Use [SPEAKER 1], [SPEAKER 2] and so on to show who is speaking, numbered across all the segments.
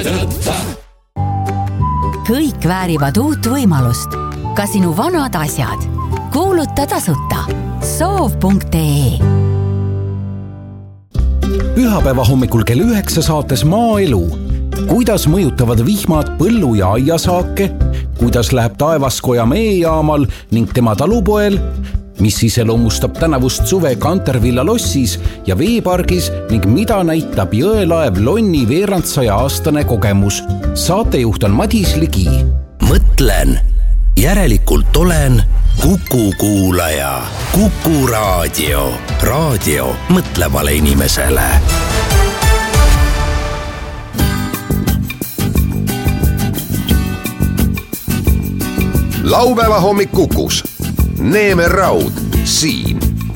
[SPEAKER 1] Kõik väärivad uut võimalust. Ka sinu vanad asjad. Kuuluta tasuta. Soov.ee.
[SPEAKER 2] Pühapäeva hommikul kell 9 saates Maaelu. Kuidas mõjutavad vihmad põllu- ja aiasaake? Kuidas läheb Taevaskoja meejaamal ning tema talupoel? Mis iseloomustab tänavust suve Kantervilla lossis ja veepargis ning mida näitab jõelaev Lonni veerandsaja aastane kogemus? Saatejuht on Madis Ligi.
[SPEAKER 3] Mõtlen, järelikult olen Kuku kuulaja. Kuku raadio. Raadio mõtlevale inimesele.
[SPEAKER 4] Laupäeva hommik Kukus. Neeme Raud, siin.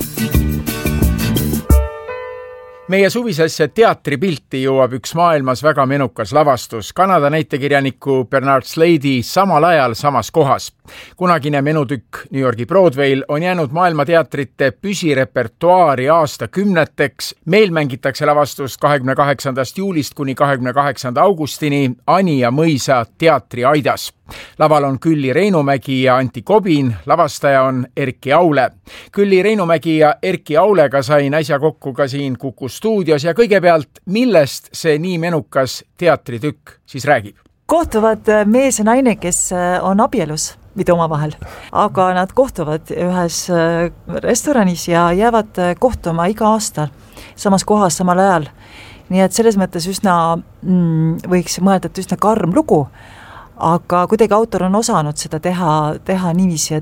[SPEAKER 5] Meie suvisesse teatripilti jõuab üks maailmas väga menukas lavastus. Kanada näitekirjaniku Bernard Slade'i Samal ajal samas kohas. Kunagine menutükk New Yorgi Broadway'l on jäänud maailmateatrite püsirepertuaari aastakümneteks. Meil mängitakse lavastust 28. juulist kuni 28. augustini Anija Mõisa teatri aidas. Laval on Külli Reinumägi ja Antti Kobin, lavastaja on Erki Aule. Külli Reinumägi ja Erki Aulega sain äsja kokku ka siin Kuku stuudios ja kõigepealt, millest see nii menukas teatritükk siis räägib?
[SPEAKER 6] Kohtuvad mees ja naine, kes on abielus, mitte omavahel, aga nad kohtuvad ühes restoranis ja jäävad kohtuma iga aasta samas kohas samal ajal. Nii et selles mõttes võiks mõelda, et üsna karm lugu, aga kuidagi autor on osanud seda teha niiviisi,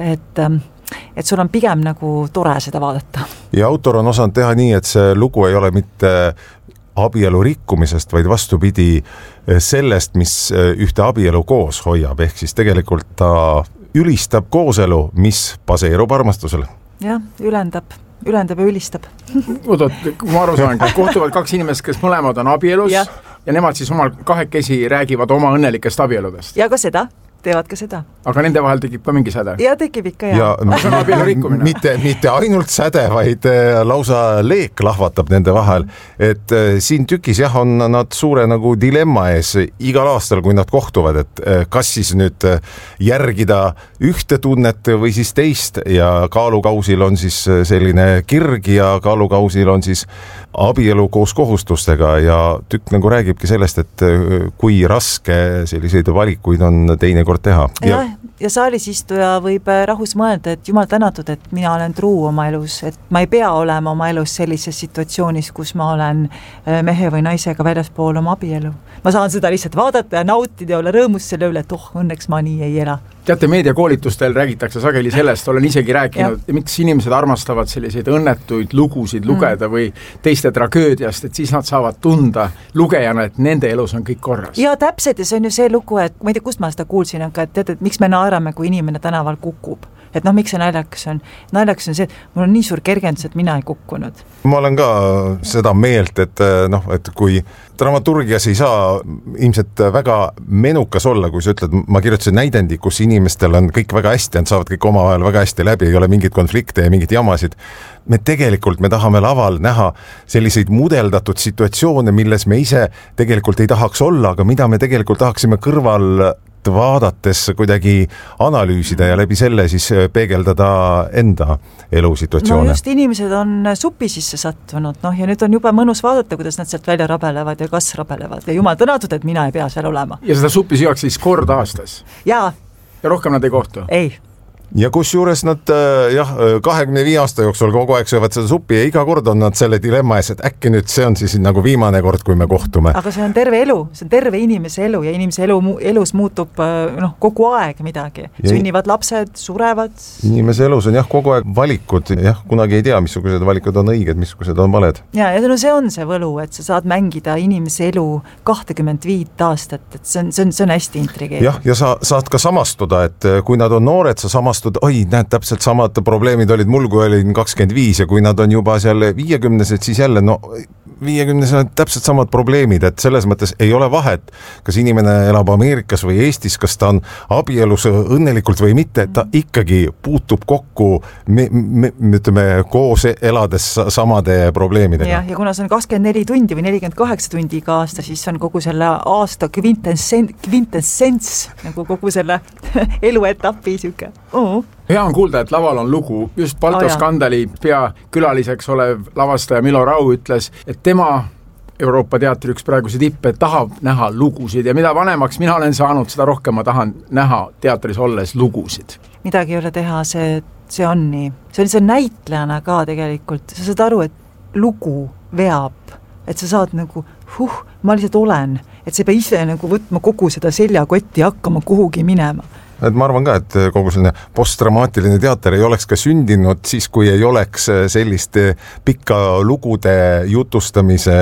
[SPEAKER 6] et sul on pigem nagu tore seda vaadata.
[SPEAKER 7] Ja autor on osanud teha nii, et see lugu ei ole mitte abielu rikkumisest, vaid vastupidi sellest, mis ühte abielu koos hoiab, ehk siis tegelikult ta ülistab kooselu, mis baseerub armastusele.
[SPEAKER 6] Jah, ülendab ja ülistab.
[SPEAKER 5] Ma aru saan, kohtuvad kaks inimest, kes mõlemad on abielus ja nemad siis omal kahekesi räägivad oma õnnelikest abieludest.
[SPEAKER 6] Ja ka seda. Teevad ka seda.
[SPEAKER 5] Aga nende vahel tekib ka mingi säde?
[SPEAKER 6] Ja tekib ikka, jah.
[SPEAKER 7] Mitte ainult säde, vaid lausa leek lahvatab nende vahel. Et siin tükis on nad suure nagu dilemma ees igal aastal, kui nad kohtuvad, et kas siis nüüd järgida ühte tunnet või siis teist ja kaalukausil on siis selline kirg ja kaalukausil on siis abielu koos kohustustega ja tükk nagu räägibki sellest, et kui raske selliseid valikuid on teinekord teha.
[SPEAKER 6] Ja saalis istuja võib rahus mõelda, et jumal tänatud, et mina olen truu oma elus, et ma ei pea olema oma elus sellises situatsioonis, kus ma olen mehe või naisega väljaspool oma abielu. Ma saan seda lihtsalt vaadata ja nautida ja olla rõõmus selle üle, et õnneks ma nii ei ela.
[SPEAKER 5] Teate, meediakoolitustel räägitakse sageli sellest, olen isegi rääkinud, miks inimesed armastavad selliseid õnnetuid lugusid lugeda või teiste tragöödiast, et siis nad saavad tunda lugejana, et nende elus on kõik korras.
[SPEAKER 6] Ja täpselt, ja see on ju see lugu, et ma ei tea, kust ma seda kuulsin, aga teate, et miks me naerame, kui inimene tänaval kukub. Et miks see naljakas on? Naljakas on see, et mul on nii suur kergendus, et mina ei kukkunud.
[SPEAKER 7] Ma olen ka seda meelt, et kui dramaturgias ei saa ilmselt väga menukas olla, kui sa ütled, ma kirjutasin näidendi, kus inimestel on kõik väga hästi, nad saavad kõik omavahel väga hästi läbi, ei ole mingit konflikte ja mingit jamasid. Me tahame laval näha selliseid mudeldatud situatsioone, milles me ise tegelikult ei tahaks olla, aga mida me tegelikult tahaksime kõrval vaadates kuidagi analüüsida ja läbi selle siis peegeldada enda elusituatsioone.
[SPEAKER 6] No just inimesed on supi sisse sattunud, ja nüüd on juba mõnus vaadata, kuidas nad sealt välja rabelevad ja kas rabelevad ja jumal tänatud, et mina ei pea seal olema.
[SPEAKER 5] Ja seda suppi süüakse siis kord aastas?
[SPEAKER 6] Ja
[SPEAKER 5] rohkem nad ei kohtu?
[SPEAKER 6] Ei.
[SPEAKER 7] Ja kusjuures nad 25 aasta jooksul kogu aeg söövad seda suppi ja iga kord on nad selle dilemma ees, et äkki nüüd see on siis nagu viimane kord, kui me kohtume.
[SPEAKER 6] Aga see on terve elu, see on terve inimese elu ja inimese elus muutub kogu aeg midagi. Sünnivad lapsed, surevad.
[SPEAKER 7] Inimese elus on kogu aeg valikud, kunagi ei tea, missugused valikud on õiged, missugused on valed.
[SPEAKER 6] Ja see on see võlu, et sa saad mängida inimese elu 25 aastat, et see on hästi intrigeeriv.
[SPEAKER 7] Ja sa saad ka samastuda, et kui nad on noored, sa samastud, näed, täpselt samad probleemid olid mul, kui olin 25 ja kui nad on juba seal 50-sed, siis jälle, 50 on täpselt samad probleemid, et selles mõttes ei ole vahet, kas inimene elab Ameerikas või Eestis, kas ta on abielus õnnelikult või mitte, ta ikkagi puutub kokku ütleme koos elades samade probleemidega.
[SPEAKER 6] Ja kuna see on 24 tundi või 48 tundi iga aasta, siis on kogu selle aasta kvintessents nagu kogu selle eluetapi siuke.
[SPEAKER 5] Hea on kuulda, et laval on lugu. Just Balto Skandali peakülaliseks olev lavastaja Milo Rau ütles, et tema Euroopa teatri üks praeguse tippe tahab näha lugusid ja mida vanemaks mina olen saanud, seda rohkem ma tahan näha teatris olles lugusid.
[SPEAKER 6] Midagi ei ole teha, see on nii. See on näitlejana ka tegelikult. Sa saad aru, et lugu veab, et sa saad nagu, ma lihtsalt olen, et sa ei pea ise nagu võtma kogu seda seljakotti ja hakkama kuhugi minema.
[SPEAKER 7] Et ma arvan ka, et kogu selline postdramaatiline teater ei oleks ka sündinud siis, kui ei oleks sellist pikka lugude jutustamise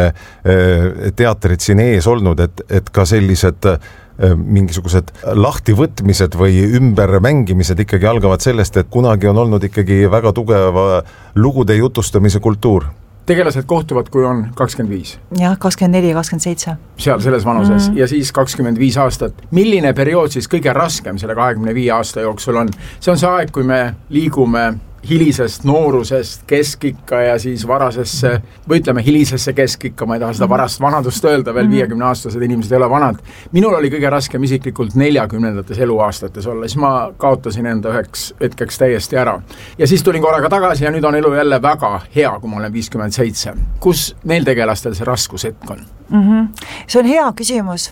[SPEAKER 7] teatrit siin ees olnud, et ka sellised mingisugused lahtivõtmised või ümbermängimised ikkagi algavad sellest, et kunagi on olnud ikkagi väga tugeva lugude jutustamise kultuur.
[SPEAKER 5] Tegelased kohtuvad, kui on 25.
[SPEAKER 6] Jah, 24 ja 27.
[SPEAKER 5] Seal selles vanuses ja siis 25 aastat. Milline periood siis kõige raskem selle 25 aasta jooksul on? See on see aeg, kui me liigume hilisest noorusest keskikka ja siis varasesse, või ütleme hilisesse keskikka, ma ei taha seda varast vanadust öelda, veel 50-aastased inimesed ei ole vanad. Minul oli kõige raskem isiklikult 40-ndates eluaastates olla, siis ma kaotasin enda üheks hetkeks täiesti ära. Ja siis tulin korraga tagasi ja nüüd on elu jälle väga hea, kui ma olen 57. Kus neil tegelastel see raskushetk on?
[SPEAKER 6] See on hea küsimus,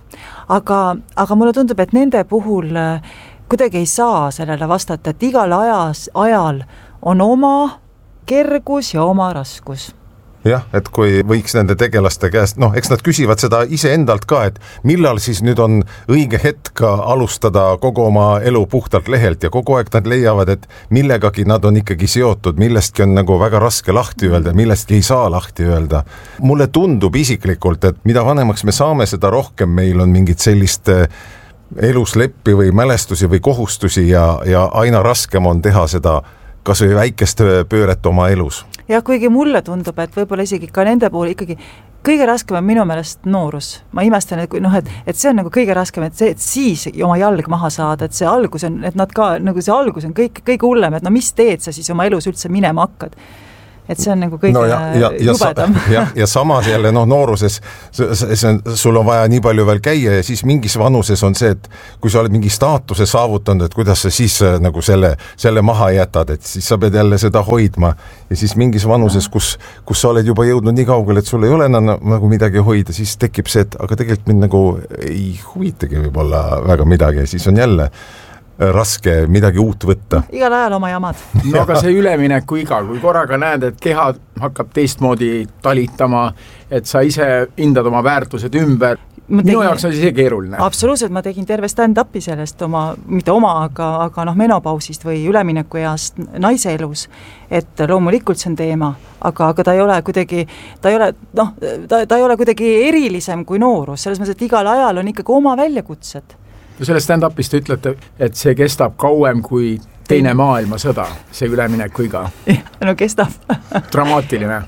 [SPEAKER 6] aga mulle tundub, et nende puhul kuidagi ei saa sellele vastata, et igal ajal on oma kergus ja oma raskus.
[SPEAKER 7] Jah, et kui võiks nende tegelaste käest, eks nad küsivad seda ise endalt ka, et millal siis nüüd on õige hetk alustada kogu oma elu puhtalt lehelt ja kogu aeg nad leiavad, et millegagi nad on ikkagi seotud, millestki on nagu väga raske lahti öelda, millestki ei saa lahti öelda. Mulle tundub isiklikult, et mida vanemaks me saame, seda rohkem meil on mingit sellist elusleppi või mälestusi või kohustusi ja aina raskem on teha seda kas või väikest pööret oma elus.
[SPEAKER 6] Ja kuigi mulle tundub, et võib-olla isegi ka nende puhul ikkagi kõige raskem on minu meelest noorus. Ma imestan, et see on nagu kõige raskem, et siis oma jalg maha saada, et see algus on, et nad ka, nagu see algus on kõige hullem, et mis teed sa siis oma elus üldse minema hakkad. Et see on nagu kõige jubedam.
[SPEAKER 7] Ja samas jälle nooruses sul on vaja nii palju veel käia ja siis mingis vanuses on see, et kui sa oled mingi staatuse saavutanud, et kuidas sa siis nagu selle maha jätad, et siis sa pead jälle seda hoidma ja siis mingis vanuses, kus sa oled juba jõudnud nii kaugele, et sul ei ole nagu midagi hoida, siis tekib see, et aga tegelikult mind nagu ei huvitagi võib-olla väga midagi ja siis on jälle raske midagi uut võtta.
[SPEAKER 6] Igal ajal oma jamad.
[SPEAKER 5] No aga see ülemineku iga, kui korraga näed, et keha hakkab teistmoodi talitama, et sa ise hindad oma väärtused ümber, minu jaoks on see keeruline.
[SPEAKER 6] Absoluutselt, ma tegin terve stand-upi sellest mitte oma, aga menopausist või ülemineku east naise elus, et loomulikult see on teema, aga ta ei ole kuidagi, ta ei ole kuidagi erilisem kui noorus, selles mõttes, et igal ajal on ikkagi oma väljakutsed.
[SPEAKER 5] Ja selle stand-upist ütlete, et see kestab kauem kui teine maailmasõda, see ülemineku iga.
[SPEAKER 6] No kestab.
[SPEAKER 5] Dramaatiline.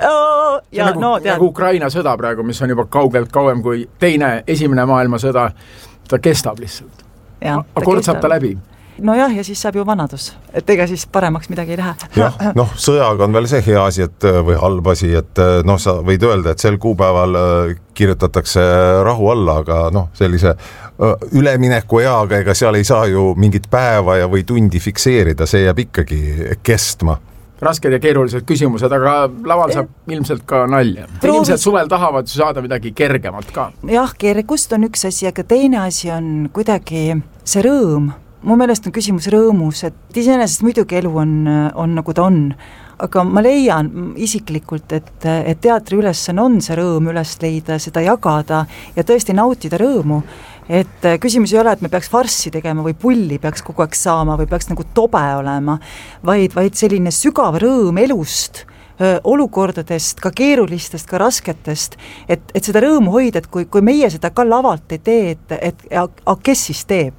[SPEAKER 5] Nagu Ukraina sõda praegu, mis on juba kaugelt kauem kui esimene maailmasõda, ta kestab lihtsalt. Aga kord saab ta läbi.
[SPEAKER 6] No jah, ja siis saab ju vanadus, et ega siis paremaks midagi ei lähe.
[SPEAKER 7] Jah, sõjaga on veel see hea asi, või halb asi, et sa võid öelda, et sel kuupäeval kirjutatakse rahu alla, aga sellise ülemineku eaga, ega seal ei saa ju mingit päeva või tundi fikseerida, see jääb ikkagi kestma.
[SPEAKER 5] Rasked ja keerulised küsimused, aga laval saab ilmselt ka nalja. Inimesed suvel tahavad saada midagi kergemalt ka.
[SPEAKER 6] Jah, kergust on üks asi, aga teine asi on kuidagi see rõõm. Mu meelest on küsimus rõõmus, et iseenesest muidugi elu on nagu ta on, aga ma leian isiklikult, et teatri ülesanne on see rõõm üles leida, seda jagada ja tõesti nautida rõõmu. Et küsimus ei ole, et me peaks farssi tegema või pulli peaks kogu aeg saama või peaks nagu tobe olema, vaid selline sügav rõõm elust, olukordadest, ka keerulistest, ka rasketest, et seda rõõmu hoida, et kui meie seda ka lavalt ei tee, et kes siis teeb?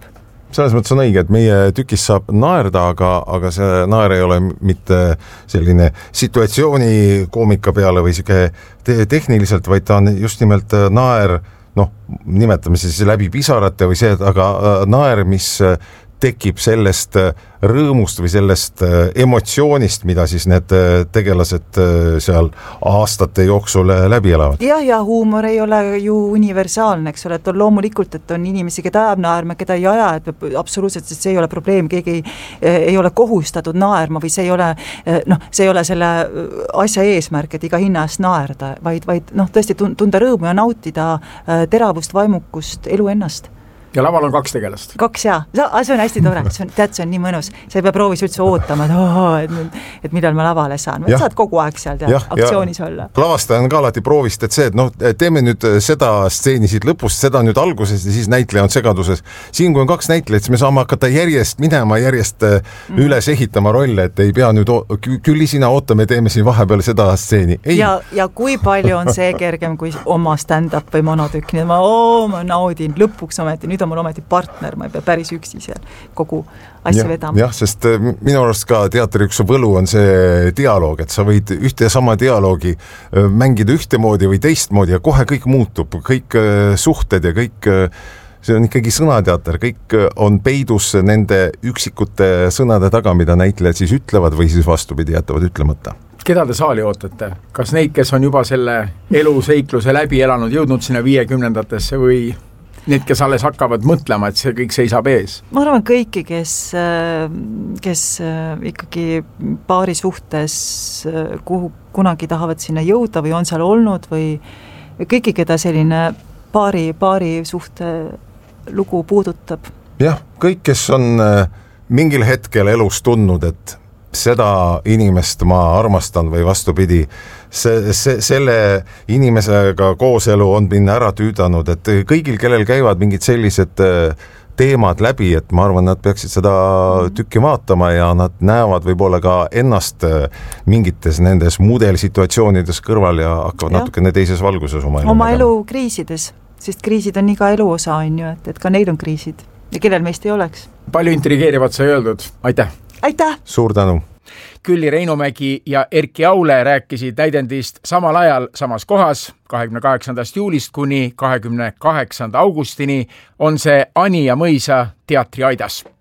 [SPEAKER 7] selles mõttes on õige, et meie tükis saab naerda, aga see naer ei ole mitte selline situatsiooni koomika peale või tehniliselt, vaid ta on just nimelt naer, nimetame siis läbi pisarate või see, aga naer, mis tekib sellest rõõmust või sellest emotsioonist, mida siis need tegelased seal aastate jooksul läbi elavad.
[SPEAKER 6] Ja huumor ei ole ju universaalne, eks ole, et on loomulikult, et on inimesi, keda ajab naerma, keda ei aja, et absoluutselt, sest see ei ole probleem, keegi ei ole kohustatud naerma või see ei ole selle asja eesmärk, et iga hinna eest naerda, vaid tõesti tunda rõõmu ja nautida teravust, vaimukust, elu ennast.
[SPEAKER 5] Ja laval on 2 tegelast.
[SPEAKER 6] 2 see on hästi tore, see on nii mõnus. Sa ei pea proovis üldse ootama, et millal ma lavale saan. Saad kogu aeg seal aktsioonis olla.
[SPEAKER 7] Lavastaja on ka alati proovist, et see, et teeme nüüd seda stseeni siit lõpust, seda nüüd alguses ja siis näitleja on segaduses. Siin kui on 2 näitlejat, siis me saame hakata järjest minema, järjest üles ehitama rolle, et ei pea nüüd küll sina ootame, teeme siin vahepeal seda stseeni.
[SPEAKER 6] Ja kui palju on see kergem kui oma stand-up või monotükk, nii ma naudin lõpuks ometi, nüüd on mul ometi partner, ma ei pea päris üksi seal kogu asja vedama.
[SPEAKER 7] Jah, sest minu arust ka teatri üks võlu on see dialoog, et sa võid ühte ja sama dialoogi mängida ühtemoodi või teistmoodi ja kohe kõik muutub, kõik suhted ja kõik, see on ikkagi sõnateater, kõik on peidus nende üksikute sõnade taga, mida näitlejad siis ütlevad või siis vastupidi jätavad ütlemata.
[SPEAKER 5] Keda te saali ootate? Kas neid, kes on juba selle eluseikluse läbi elanud, jõudnud sinna 50-ndatesse või need, kes alles hakkavad mõtlema, et see kõik seisab ees?
[SPEAKER 6] Ma arvan kõiki, kes ikkagi paari suhtes kuhu kunagi tahavad sinna jõuda või on seal olnud või kõiki, keda selline paari suhte lugu puudutab. Jah,
[SPEAKER 7] kõik, kes on mingil hetkel elus tundnud, et seda inimest ma armastan või vastupidi, selle inimesega kooselu on minna ära tüüdanud, et kõigil, kellel käivad mingid sellised teemad läbi, et ma arvan, nad peaksid seda tükki vaatama ja nad näevad võib-olla ka ennast mingites nendes mudelsituatsioonides kõrval ja hakkavad natukene teises valguses oma
[SPEAKER 6] elu kriisides, sest kriisid on iga elu osa, on ju, et ka neil on kriisid ja kellel meist ei oleks.
[SPEAKER 5] Palju intrigeerivat sai öeldud, aitäh!
[SPEAKER 6] Aitäh!
[SPEAKER 7] Suur tänu!
[SPEAKER 5] Külli Reinumägi ja Erki Aule rääkisid näidendist samal ajal samas kohas 28. juulist kuni 28. augustini on see Ani ja Mõisa teatriaidas.